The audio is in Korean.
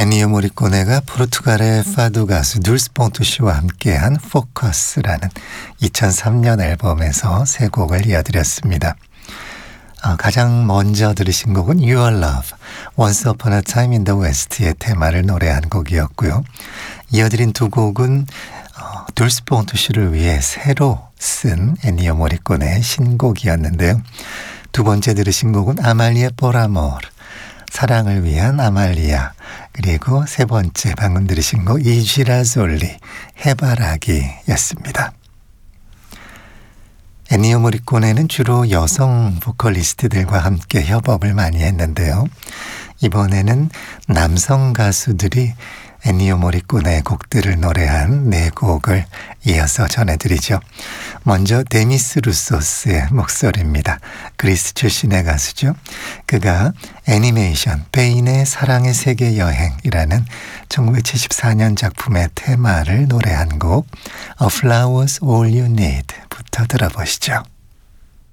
에니오 모리코네가 포르투갈의 파두 가수 누르스 폰투시와 함께한 포커스라는 2003년 앨범에서 세 곡을 이어드렸습니다. 가장 먼저 들으신 곡은 Your Love, Once Upon a Time in the West의 테마를 노래한 곡이었고요. 이어드린 두 곡은 누르스 폰투시를 위해 새로 쓴 에니오 모리코네의 신곡이었는데요. 두 번째 들으신 곡은 아말리아 포라모르, 사랑을 위한 아말리아, 그리고 세 번째 방금 들으신 곡 이지라솔리, 해바라기였습니다. 에니오 모리코네는 주로 여성 보컬리스트들과 함께 협업을 많이 했는데요. 이번에는 남성 가수들이 에니오 모리코네의 곡들을 노래한 네 곡을 이어서 전해드리죠. 먼저 데미스 루소스의 목소리입니다. 그리스 출신의 가수죠. 그가 애니메이션 페인의 사랑의 세계 여행이라는 1974년 작품의 테마를 노래한 곡 A Flower's All You Need 부터 들어보시죠.